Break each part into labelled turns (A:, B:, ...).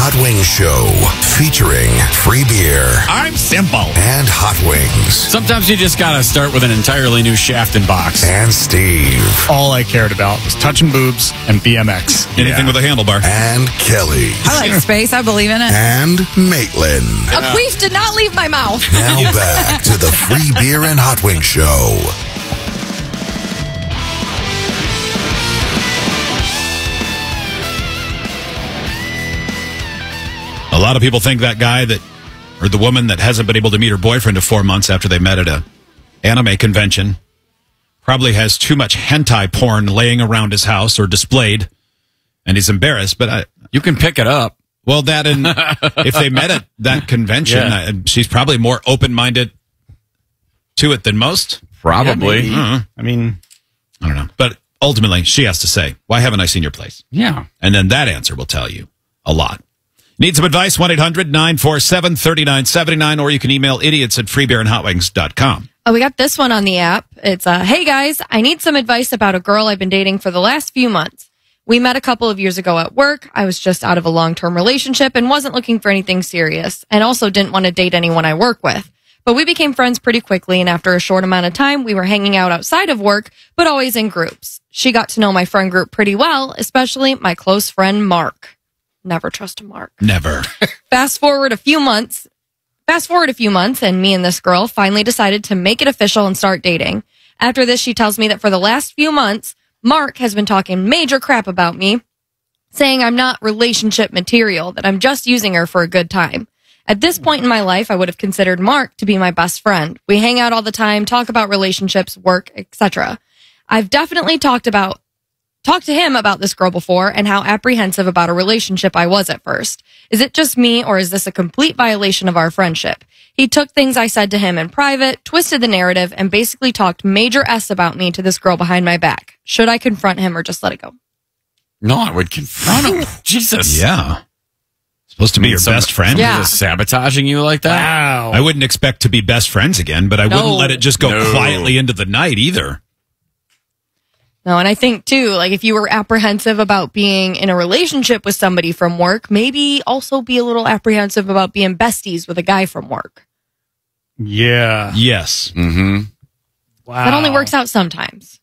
A: Hot Wings Show, featuring free beer
B: I'm simple.
A: and hot wings.
B: Sometimes you just gotta start with an entirely new shaft and box.
A: And Steve.
C: All I cared about was touching boobs and BMX.
B: Anything with a handlebar.
A: And Kelly.
D: I like space. I believe in it.
A: And Maitland.
D: A queef did not leave my mouth.
A: Now back to the free beer and hot wings show.
B: A lot of people think that guy or the woman that hasn't been able to meet her boyfriend in 4 months after they met at a anime convention probably has too much hentai porn laying around his house or displayed, and he's embarrassed. But
E: You can pick it up.
B: well, that and if they met at that convention, she's probably more open-minded to it than most.
E: Probably.
C: I mean,
B: I don't know. But ultimately, she has to say, why haven't I seen your place?
E: Yeah.
B: And then that answer will tell you a lot. Need some advice? 1-800-947-3979, or you can email idiots@freebeerandhotwings.com.
F: Oh, we got this one on the app. It's, hey guys, I need some advice about a girl I've been dating for the last few months. We met a couple of years ago at work. I was just out of a long-term relationship and wasn't looking for anything serious, and also didn't want to date anyone I work with. But we became friends pretty quickly, and after a short amount of time, we were hanging out outside of work, but always in groups. She got to know my friend group pretty well, especially my close friend Mark. Never trust a Mark.
B: Never.
F: Fast forward a few months, and me and this girl finally decided to make it official and start dating. After this, she tells me that for the last few months, Mark has been talking major crap about me, saying I'm not relationship material, that I'm just using her for a good time. At this point in my life, I would have considered Mark to be my best friend. We hang out all the time, talk about relationships, work, etc. I've definitely talked to him about this girl before and how apprehensive about a relationship I was at first. Is it just me, or is this a complete violation of our friendship? He took things I said to him in private, twisted the narrative, and basically talked major S about me to this girl behind my back. Should I confront him or just let it go?
E: No, I would confront him. Jesus.
B: Yeah. Supposed to be your best friend?
F: Yeah.
E: Sabotaging you like that?
C: wow.
B: I wouldn't expect to be best friends again, but I wouldn't let it just go
E: No.
B: quietly into the night either.
F: No, and I think too, like if you were apprehensive about being in a relationship with somebody from work, maybe also be a little apprehensive about being besties with a guy from work.
C: Yeah.
B: Yes.
E: Mm-hmm.
C: Wow.
F: That only works out sometimes.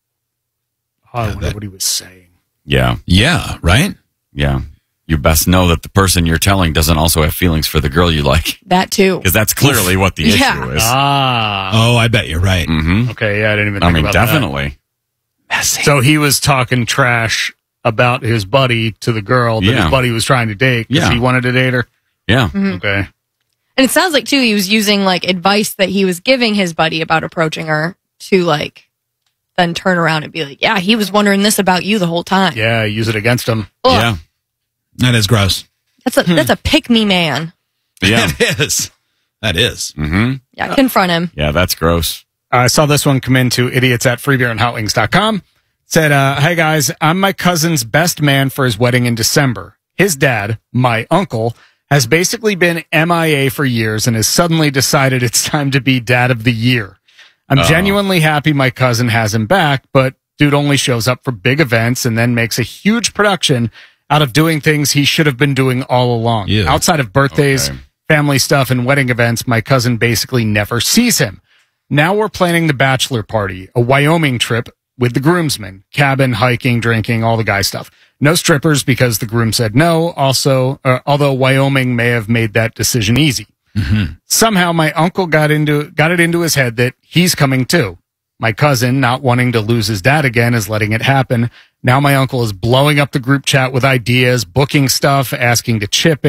C: Oh, I wonder what he was saying.
E: Yeah.
B: Yeah, right?
E: Yeah. You best know that the person you're telling doesn't also have feelings for the girl you like.
F: That too.
E: Because that's clearly what the issue
F: Yeah.
E: is.
B: Oh, I bet you're right.
E: Mm-hmm.
C: Okay, yeah, I didn't even
E: I
C: think
E: mean,
C: about
E: definitely.
B: Messy.
C: that. So he was talking trash about his buddy to the girl that
E: Yeah.
C: his buddy was trying to date because
E: Yeah.
C: he wanted to date her.
E: Yeah.
C: Okay.
F: And it sounds like too, he was using like advice that he was giving his buddy about approaching her to like then turn around and be like, yeah, he was wondering this about you the whole time.
C: Yeah, use it against him.
F: Ugh,
E: Yeah.
B: That is gross.
F: That's a pick me man.
E: Yeah.
B: It is. That is.
E: Mm-hmm.
F: Yeah, confront him.
E: Yeah, that's gross.
C: I saw this one come into idiots@freebeerandhotwings.com. Said, hey guys, I'm my cousin's best man for his wedding in December. His dad, my uncle, has basically been MIA for years and has suddenly decided it's time to be dad of the year. I'm genuinely happy my cousin has him back, but dude only shows up for big events and then makes a huge production out of doing things he should have been doing all along.
B: Yeah.
C: Outside of birthdays,
E: Okay.
C: family stuff, and wedding events, my cousin basically never sees him. Now we're planning the bachelor party, a Wyoming trip with the groomsmen, cabin, hiking, drinking, all the guy stuff. No strippers because the groom said no. Also, although Wyoming may have made that decision easy. Somehow my uncle got it into his head that he's coming too. My cousin, not wanting to lose his dad again, is letting it happen. Now my uncle is blowing up the group chat with ideas, booking stuff, asking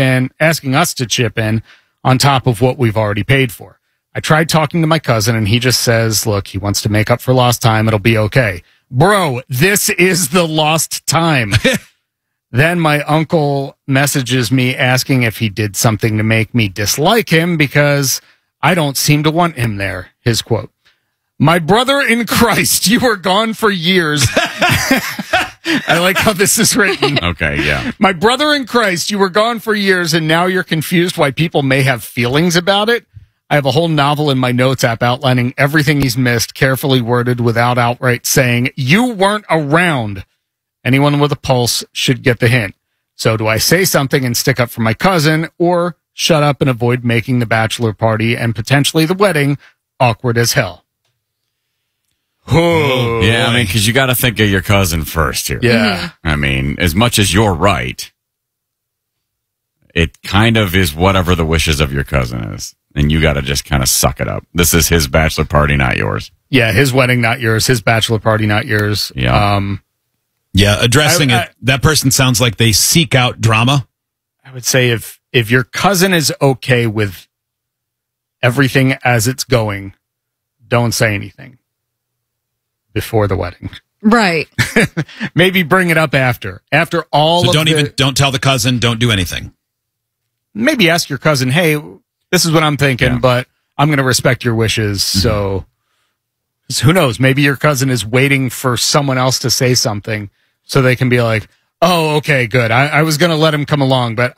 C: us to chip in on top of what we've already paid for. I tried talking to my cousin and he just says, look, he wants to make up for lost time. It'll be okay. Bro, this is the lost time. Then my uncle messages me asking if he did something to make me dislike him because I don't seem to want him there. His quote. My brother in Christ, you were gone for years. I like how this is written.
E: Okay, yeah.
C: My brother in Christ, you were gone for years and now you're confused why people may have feelings about it. I have a whole novel in my notes app outlining everything he's missed, carefully worded without outright saying, you weren't around. Anyone with a pulse should get the hint. So do I say something and stick up for my cousin, or shut up and avoid making the bachelor party and potentially the wedding awkward as hell?
B: Oh,
E: Yeah, I mean, because you got to think of your cousin first here.
C: Yeah.
E: I mean, as much as you're right, it kind of is whatever the wishes of your cousin is. And you got to just kind of suck it up. This is his bachelor party, not yours.
C: Yeah, his wedding, not yours. His bachelor party, not yours.
E: Yeah.
B: Yeah, addressing it. That person sounds like they seek out drama.
C: I would say if your cousin is okay with everything as it's going, don't say anything before the wedding.
F: Right.
C: Maybe bring it up after all.
B: So
C: of
B: don't tell the cousin. Don't do anything.
C: Maybe ask your cousin, hey, this is what I'm thinking,
E: Yeah.
C: but I'm going to respect your wishes. So 'cause who knows? Maybe your cousin is waiting for someone else to say something so they can be like, oh, okay, good. I was going to let him come along, but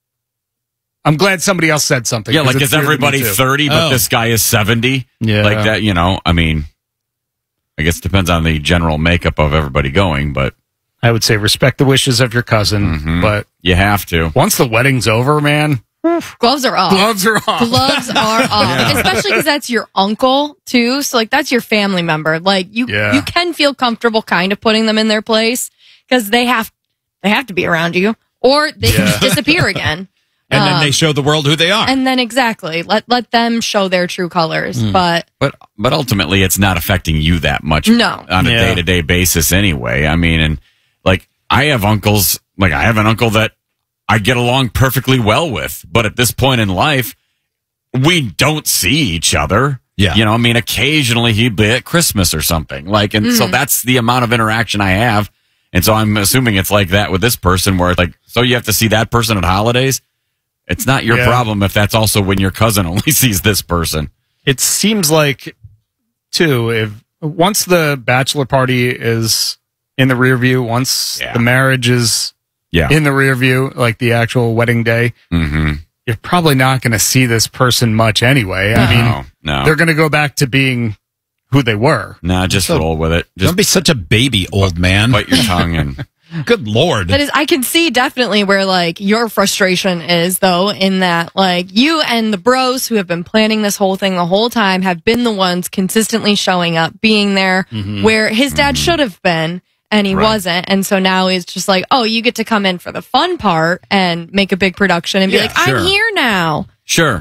C: I'm glad somebody else said something.
E: Yeah,
C: 'cause
E: like
C: it's
E: is
C: weird to me
E: everybody
C: too.
E: 30, but
B: Oh.
E: this guy is 70?
C: Yeah.
E: Like that, you know, I mean, I guess it depends on the general makeup of everybody going, but
C: I would say respect the wishes of your cousin, but
E: you have to.
C: once the wedding's over, man,
F: Gloves are off.
C: gloves are off.
F: Gloves are off, especially because that's your uncle too. So like that's your family member. Like you can feel comfortable kind of putting them in their place because they have to be around you, or they can just disappear again.
B: And then they show the world who they are.
F: And then exactly let them show their true colors. But
E: But ultimately, it's not affecting you that much
F: No.
E: on a
C: Yeah.
E: day-to-day basis anyway. I mean, and like I have uncles, like I have an uncle that I get along perfectly well with, but at this point in life, we don't see each other.
B: Yeah.
E: You know, I mean, occasionally he'd be at Christmas or something. Like, and so that's the amount of interaction I have. And so I'm assuming it's like that with this person where it's like, so you have to see that person at holidays. It's not your
C: Yeah.
E: problem if that's also when your cousin only sees this person.
C: It seems like, too, if once the bachelor party is in the rear view, once
E: Yeah.
C: the marriage is
E: Yeah.
C: in the rear view, like the actual wedding day, you're probably not going to see this person much anyway. I mean,
E: No.
C: they're going to go back to being who they were.
E: Nah, just
B: So-
E: roll with it. Just
B: Don't be such a baby, old man.
E: bite your tongue and
B: Good Lord.
F: that is, I can see definitely where like your frustration is though, in that like you and the bros who have been planning this whole thing the whole time have been the ones consistently showing up, being there where his dad should have been. And he wasn't. And so now he's just like, oh, you get to come in for the fun part and make a big production and be like,
E: sure.
F: I'm here now.
E: sure.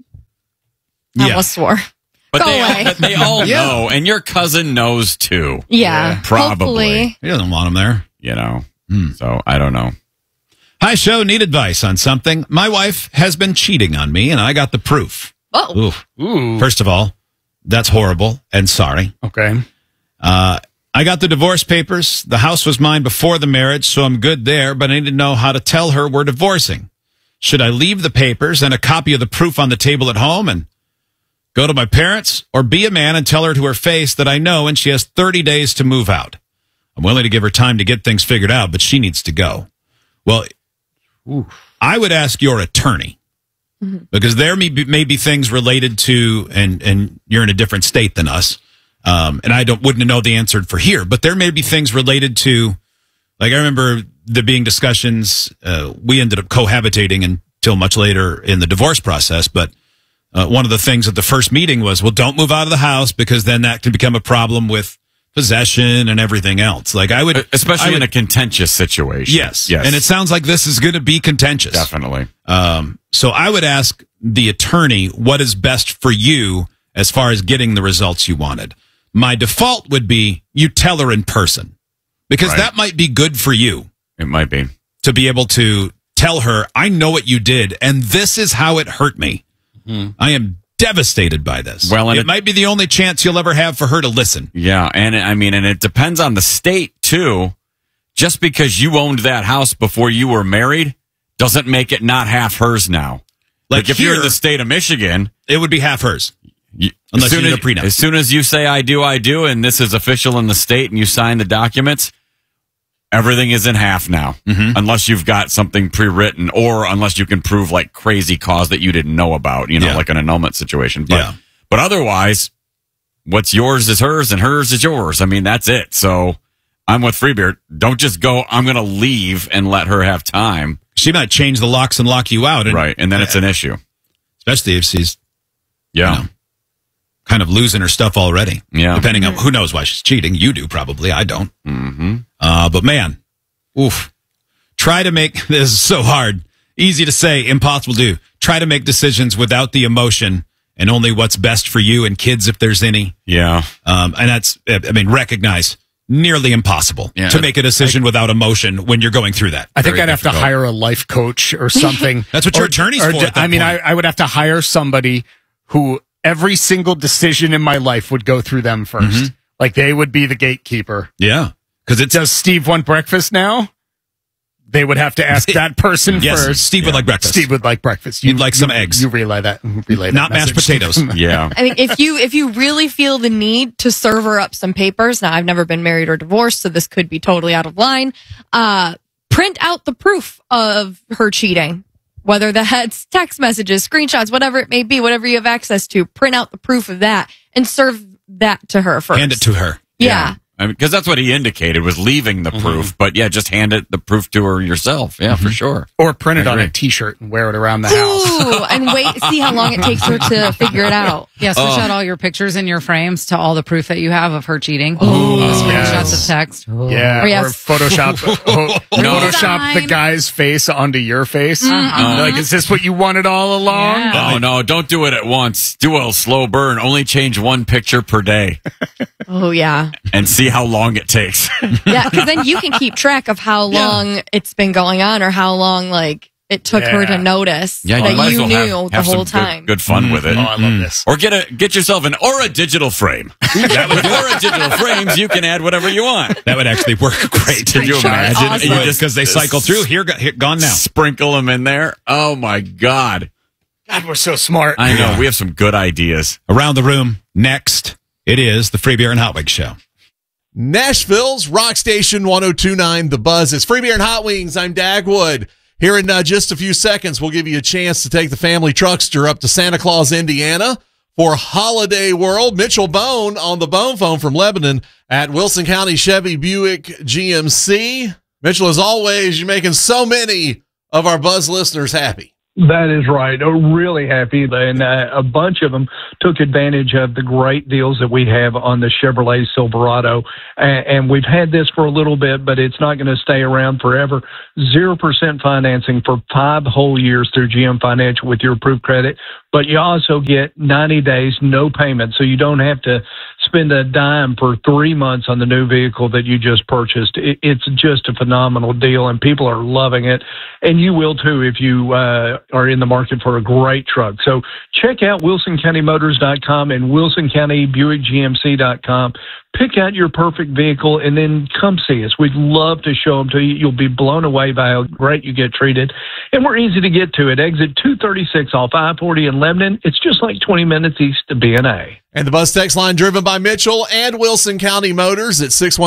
F: I
B: Yeah.
F: almost swore.
E: But
F: Go away.
E: they all know, and your cousin knows too.
F: Yeah.
E: Probably.
F: Hopefully.
B: He doesn't want him there.
E: You know, so I don't know.
B: Hi, show. Need advice on something. My wife has been cheating on me, and I got the proof.
F: Oh,
B: Oof.
C: Ooh.
B: First of all, that's horrible and sorry.
C: Okay.
B: I got the divorce papers. The house was mine before the marriage, so I'm good there, but I need to know how to tell her we're divorcing. Should I leave the papers and a copy of the proof on the table at home and go to my parents, or be a man and tell her to her face that I know and she has 30 days to move out? I'm willing to give her time to get things figured out, but she needs to go. Well, I would ask your attorney, because there may be things related to, and you're in a different state than us. And I wouldn't know the answer for here, but there may be things related to, like I remember there being discussions. We ended up cohabitating until much later in the divorce process. But one of the things at the first meeting was, well, don't move out of the house because then that can become a problem with possession and everything else. Like I would,
E: Especially in a contentious situation.
B: yes. And it sounds like this is going to be contentious.
E: definitely.
B: So I would ask the attorney what is best for you as far as getting the results you wanted. My default would be you tell her in person, because
E: Right.
B: that might be good for you
E: It might be.
B: to be able to tell her, I know what you did, and this is how it hurt me. I am devastated by this.
E: Well, and
B: it
E: it-
B: might be the only chance you'll ever have for her to listen.
E: Yeah, and I mean, and it depends on the state too. Just because you owned that house before you were married doesn't make it not half hers now. Like if you're in
B: here,
E: the state of Michigan,
B: it would be half hers.
E: you,
B: Unless
E: as soon
B: you need
E: as,
B: a prenup.
E: as soon as you say I do, and this is official in the state, and you sign the documents, everything is in half now, unless you've got something pre-written, or unless you can prove like crazy cause that you didn't know about, you know,
B: Yeah.
E: like an annulment situation. But,
B: Yeah.
E: but otherwise, what's yours is hers, and hers is yours. I mean, that's it. So I'm with Freebeard. Don't just go, I'm going to leave and let her have time.
B: She might change the locks and lock you out.
E: Right. And then it's an issue.
B: Especially if she's
E: Yeah.
B: Kind of losing her stuff already.
E: Yeah.
B: Depending on who knows why she's cheating. You do probably. I don't.
E: Mm-hmm.
B: But man, oof. Try to make this is so hard. Easy to say, impossible to do. Try to make decisions without the emotion and only what's best for you and kids if there's any.
E: Yeah.
B: And that's, recognize nearly impossible to make a decision without emotion when you're going through that.
C: I think I'd have to hire a life coach or something.
B: That's what your attorney's for at that
C: I mean,
B: point.
C: I would have to hire somebody who every single decision in my life would go through them first.
B: Mm-hmm.
C: Like they would be the gatekeeper.
B: Yeah. Because it
C: Does Steve want breakfast now? They would have to ask that person
B: yes,
C: first.
B: Steve would like breakfast.
C: Steve would like breakfast.
B: You'd like some eggs.
C: You relay that.
B: Not mashed
C: message.
B: potatoes.
E: Yeah.
F: I mean, if you really feel the need to serve her up some papers, now I've never been married or divorced, so this could be totally out of line. Print out the proof of her cheating, whether that's text messages, screenshots, whatever it may be, whatever you have access to. Print out the proof of that and serve that to her first.
B: Hand it to her.
F: Yeah.
E: I mean, because that's what he indicated was leaving the proof, but yeah, just hand the proof to her yourself. Yeah, for sure.
C: Or print it on a T-shirt and wear it around the house.
F: Ooh, and see how long it takes her to figure it out.
D: Yeah, switch out all your pictures in your frames to all the proof that you have of her cheating.
C: Ooh,
D: Screenshots of text.
C: Yeah,
F: Or yes.
C: or Photoshop the guy's face onto your face. Like, is this what you wanted all along?
D: Yeah.
E: Oh, no, don't do it at once. Do a slow burn. Only change one picture per day
F: Oh, yeah.
E: and see how long it takes.
F: Yeah, because then you can keep track of how long it's been going on or how long, like, it took her to notice
E: Yeah,
F: that
E: might as
F: you
E: well
F: knew the
E: have
F: whole
E: some
F: time.
E: Good fun with it.
C: Oh, I love this.
E: Or get yourself an Aura digital frame. With Aura digital frames, you can add whatever you want.
B: That would actually work great.
E: Can you imagine?
F: Awesome.
E: You just
B: Because they cycle through. Here, gone now.
E: sprinkle them in there. Oh my God!
C: God, we're so smart.
E: I know we have some good ideas.
B: Around the room, next, it is the Free Beer and Hot Wings Show.
G: Nashville's Rock Station 102.9 The Buzz. It's Free Beer and Hot Wings. I'm Dagwood. Here in just a few seconds, we'll give you a chance to take the family truckster up to Santa Claus, Indiana for Holiday World. Mitchell Bone on the Bone phone from Lebanon at Wilson County Chevy Buick GMC. Mitchell, as always, you're making so many of our Buzz listeners happy.
H: That is right. Really happy. And a bunch of them took advantage of the great deals that we have on the Chevrolet Silverado. And we've had this for a little bit, but it's not going to stay around forever. 0% financing for 5 whole years through GM Financial with your approved credit. But you also get 90 days, no payment. So you don't have to spend a dime for 3 months on the new vehicle that you just purchased. It's just a phenomenal deal, and people are loving it. And you will too if you are in the market for a great truck. So check out WilsonCountyMotors.com and WilsonCountyBuickGMC.com. Pick out your perfect vehicle and then come see us. We'd love to show them to you. You'll be blown away by how great you get treated. And we're easy to get to at exit 236 off I-40 in Lebanon. It's just like 20 minutes east of B&A.
G: And the Buzz text line driven by Mitchell and Wilson County Motors at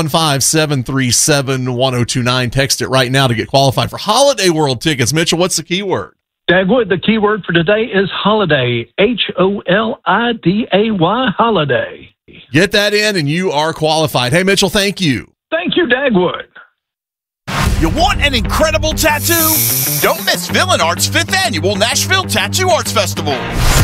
G: 615-737-1029. Text it right now to get qualified for Holiday World tickets. Mitchell, what's the keyword?
H: Dagwood, the key word for today is holiday. Holiday, holiday.
G: Get that in and you are qualified. Hey, Mitchell, thank you.
H: Thank you, Dagwood.
I: You want an incredible tattoo? Don't miss Villain Art's 5th annual Nashville Tattoo Arts Festival.